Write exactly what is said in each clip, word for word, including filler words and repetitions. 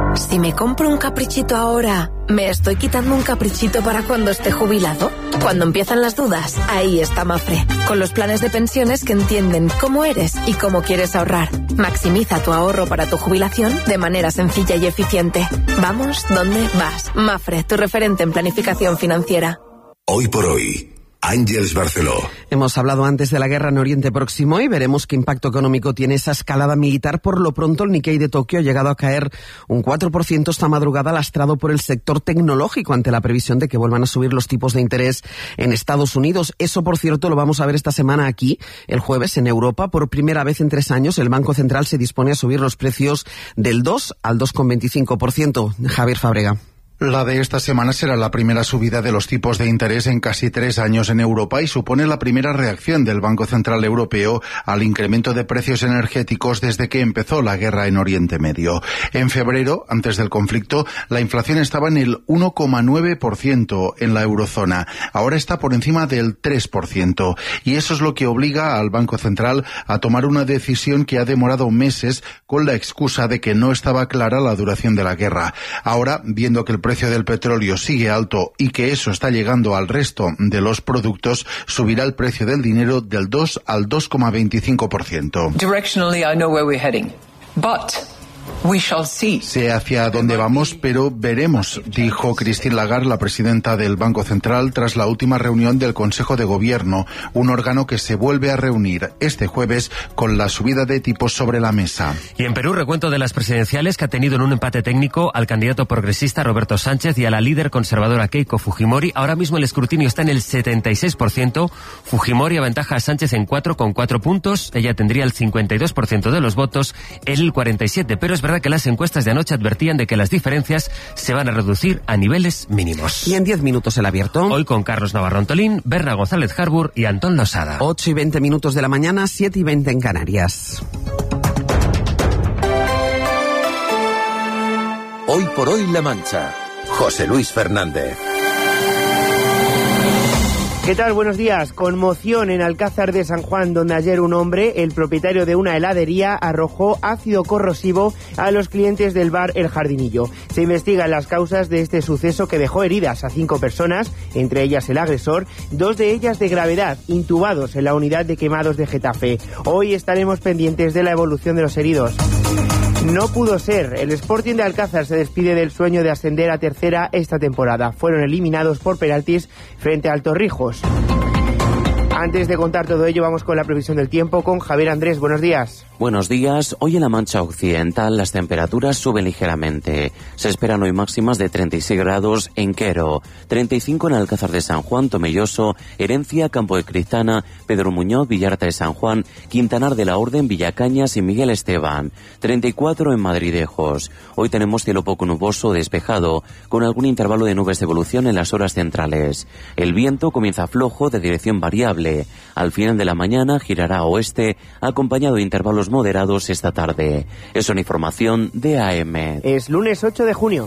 Si me compro un caprichito ahora, ¿me estoy quitando un caprichito para cuando esté jubilado? Cuando empiezan las dudas, ahí está Mapfre, con los planes de pensiones que entienden cómo eres y cómo quieres ahorrar. Maximiza tu ahorro para tu jubilación de manera sencilla y eficiente. Vamos, ¿dónde vas? Mapfre, tu referente en planificación financiera. Hoy por hoy, Ángeles Barceló. Hemos hablado antes de la guerra en Oriente Próximo y veremos qué impacto económico tiene esa escalada militar. Por lo pronto, el Nikkei de Tokio ha llegado a caer un cuatro por ciento esta madrugada, lastrado por el sector tecnológico ante la previsión de que vuelvan a subir los tipos de interés en Estados Unidos. Eso, por cierto, lo vamos a ver esta semana aquí, el jueves, en Europa. Por primera vez en tres años, el Banco Central se dispone a subir los precios del dos al dos coma veinticinco por ciento. Javier Fábrega. La de esta semana será la primera subida de los tipos de interés en casi tres años en Europa y supone la primera reacción del Banco Central Europeo al incremento de precios energéticos desde que empezó la guerra en Oriente Medio. En febrero, antes del conflicto, la inflación estaba en el uno coma nueve por ciento en la eurozona. Ahora está por encima del tres por ciento. Y eso es lo que obliga al Banco Central a tomar una decisión que ha demorado meses con la excusa de que no estaba clara la duración de la guerra. Ahora, viendo que el precio del petróleo sigue alto y que eso está llegando al resto de los productos, subirá el precio del dinero del dos al dos coma veinticinco por ciento. Directionally, I know where we're heading, but we shall see. Sé hacia dónde vamos, pero veremos, dijo Christine Lagarde, la presidenta del Banco Central, tras la última reunión del Consejo de Gobierno, un órgano que se vuelve a reunir este jueves con la subida de tipos sobre la mesa. Y en Perú, recuento de las presidenciales que ha tenido en un empate técnico al candidato progresista Roberto Sánchez y a la líder conservadora Keiko Fujimori. Ahora mismo el escrutinio está en el setenta y seis por ciento. Fujimori aventaja a Sánchez en cuatro con cuatro puntos. Ella tendría el cincuenta y dos por ciento de los votos, él el cuarenta y siete por ciento. Pero es verdad que las encuestas de anoche advertían de que las diferencias se van a reducir a niveles mínimos. Y en diez minutos el abierto. Hoy con Carlos Navarro Antolín, Berna González Harbour y Antón Losada. ocho y veinte minutos de la mañana, siete y veinte en Canarias. Hoy por hoy La Mancha. José Luis Fernández. ¿Qué tal? Buenos días. Conmoción en Alcázar de San Juan, donde ayer un hombre, el propietario de una heladería, arrojó ácido corrosivo a los clientes del bar El Jardinillo. Se investigan las causas de este suceso que dejó heridas a cinco personas, entre ellas el agresor, dos de ellas de gravedad, intubados en la unidad de quemados de Getafe. Hoy estaremos pendientes de la evolución de los heridos. No pudo ser. El Sporting de Alcázar se despide del sueño de ascender a tercera esta temporada. Fueron eliminados por penaltis frente al Torrijos. Antes de contar todo ello, vamos con la previsión del tiempo con Javier Andrés. Buenos días. Buenos días. Hoy en la Mancha Occidental las temperaturas suben ligeramente. Se esperan hoy máximas de treinta y seis grados en Quero, treinta y cinco en Alcázar de San Juan, Tomelloso, Herencia, Campo de Cristana, Pedro Muñoz, Villarta de San Juan, Quintanar de la Orden, Villacañas y Miguel Esteban, treinta y cuatro en Madridejos. Hoy tenemos cielo poco nuboso despejado, con algún intervalo de nubes de evolución en las horas centrales. El viento comienza flojo de dirección variable. Al final de la mañana girará a oeste, acompañado de intervalos moderados esta tarde. Es una información de A M. Es lunes ocho de junio.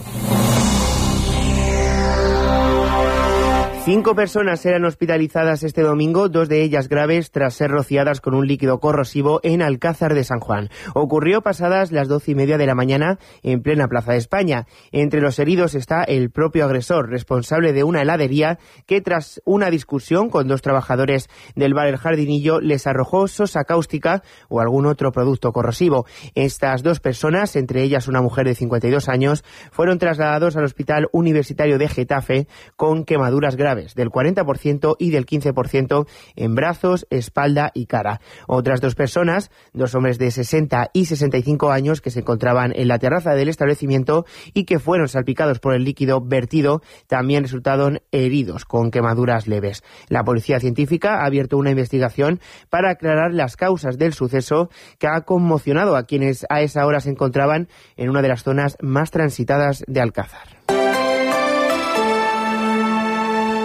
Cinco personas serán hospitalizadas este domingo, dos de ellas graves tras ser rociadas con un líquido corrosivo en Alcázar de San Juan. Ocurrió pasadas las doce y media de la mañana en plena Plaza de España. Entre los heridos está el propio agresor, responsable de una heladería que tras una discusión con dos trabajadores del bar El Jardinillo les arrojó sosa cáustica o algún otro producto corrosivo. Estas dos personas, entre ellas una mujer de cincuenta y dos años, fueron trasladados al Hospital Universitario de Getafe con quemaduras graves del cuarenta por ciento y del quince por ciento en brazos, espalda y cara. Otras dos personas, dos hombres de sesenta y sesenta y cinco años que se encontraban en la terraza del establecimiento y que fueron salpicados por el líquido vertido, también resultaron heridos con quemaduras leves. La policía científica ha abierto una investigación para aclarar las causas del suceso que ha conmocionado a quienes a esa hora se encontraban en una de las zonas más transitadas de Alcázar.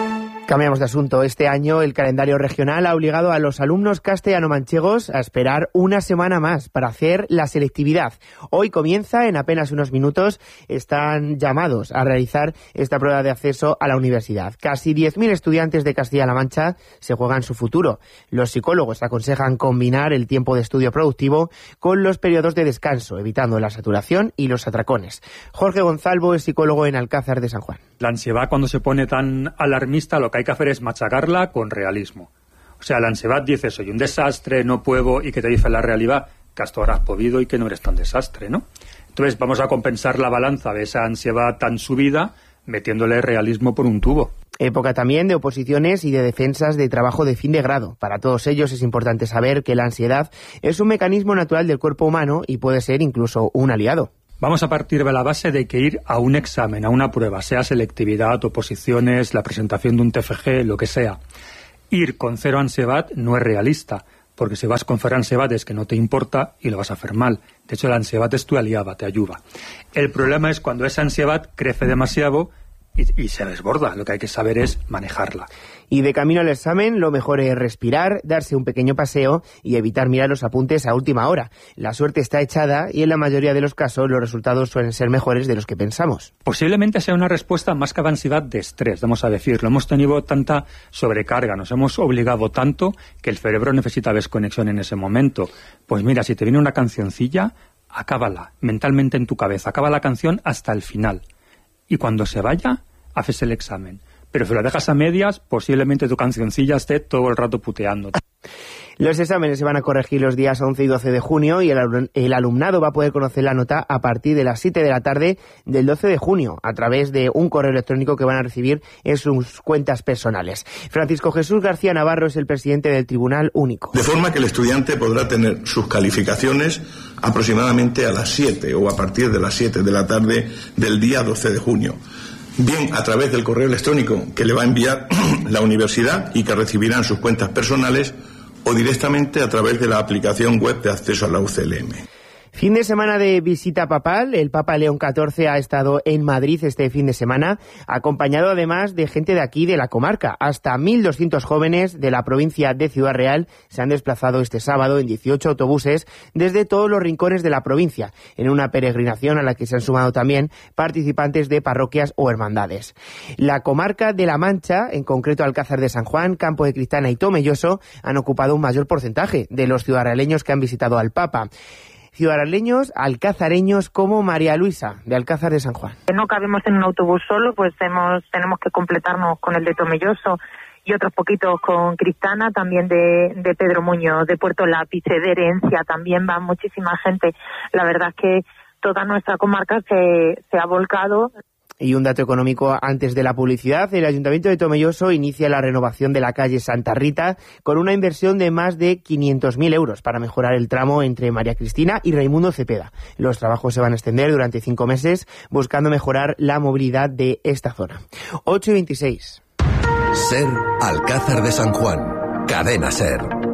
Cambiamos de asunto. Este año el calendario regional ha obligado a los alumnos castellano-manchegos a esperar una semana más para hacer la selectividad. Hoy comienza, en apenas unos minutos, están llamados a realizar esta prueba de acceso a la universidad. Casi diez mil estudiantes de Castilla-La Mancha se juegan su futuro. Los psicólogos aconsejan combinar el tiempo de estudio productivo con los periodos de descanso, evitando la saturación y los atracones. Jorge Gonzalvo es psicólogo en Alcázar de San Juan. La ansiedad, cuando se pone tan alarmista, lo que hay que hacer es machacarla con realismo. O sea, la ansiedad dice, soy un desastre, no puedo, y que te dice la realidad, que hasta ahora has podido y que no eres tan desastre, ¿no? Entonces vamos a compensar la balanza de esa ansiedad tan subida metiéndole realismo por un tubo. Época también de oposiciones y de defensas de trabajo de fin de grado. Para todos ellos es importante saber que la ansiedad es un mecanismo natural del cuerpo humano y puede ser incluso un aliado. Vamos a partir de la base de que ir a un examen, a una prueba, sea selectividad, oposiciones, la presentación de un T F G, lo que sea. Ir con cero ansiedad no es realista, porque si vas con cero ansiedad es que no te importa y lo vas a hacer mal. De hecho, la ansiedad es tu aliada, te ayuda. El problema es cuando esa ansiedad crece demasiado y, y se desborda. Lo que hay que saber es manejarla. Y de camino al examen, lo mejor es respirar, darse un pequeño paseo y evitar mirar los apuntes a última hora. La suerte está echada y en la mayoría de los casos los resultados suelen ser mejores de los que pensamos. Posiblemente sea una respuesta más que de ansiedad de estrés, vamos a decirlo. Hemos tenido tanta sobrecarga, nos hemos obligado tanto que el cerebro necesita desconexión en ese momento. Pues mira, si te viene una cancioncilla, acábala mentalmente en tu cabeza, acaba la canción hasta el final. Y cuando se vaya, haces el examen. Pero si lo dejas a medias, posiblemente tu cancioncilla esté todo el rato puteando. Los exámenes se van a corregir los días once y doce de junio y el, el alumnado va a poder conocer la nota a partir de las siete de la tarde del doce de junio a través de un correo electrónico que van a recibir en sus cuentas personales. Francisco Jesús García Navarro es el presidente del Tribunal Único. De forma que el estudiante podrá tener sus calificaciones aproximadamente a las siete o a partir de las siete de la tarde del día doce de junio. Bien a través del correo electrónico que le va a enviar la universidad y que recibirán sus cuentas personales o directamente a través de la aplicación web de acceso a la U C L M. Fin de semana de visita papal. El Papa León catorce ha estado en Madrid este fin de semana, acompañado además de gente de aquí, de la comarca. Hasta mil doscientos jóvenes de la provincia de Ciudad Real se han desplazado este sábado en dieciocho autobuses desde todos los rincones de la provincia, en una peregrinación a la que se han sumado también participantes de parroquias o hermandades. La comarca de La Mancha, en concreto Alcázar de San Juan, Campo de Cristana y Tomelloso, han ocupado un mayor porcentaje de los ciudadrealeños que han visitado al Papa. Ciudadaleños, alcazareños como María Luisa, de Alcázar de San Juan. No cabemos en un autobús solo, pues hemos, tenemos que completarnos con el de Tomelloso y otros poquitos con Cristana, también de, de Pedro Muñoz, de Puerto Lápice, de Herencia, también va muchísima gente. La verdad es que toda nuestra comarca se, se ha volcado. Y un dato económico antes de la publicidad. El Ayuntamiento de Tomelloso inicia la renovación de la calle Santa Rita con una inversión de más de quinientos mil euros para mejorar el tramo entre María Cristina y Raimundo Cepeda. Los trabajos se van a extender durante cinco meses buscando mejorar la movilidad de esta zona. ocho y veintiséis. Ser Alcázar de San Juan. Cadena Ser.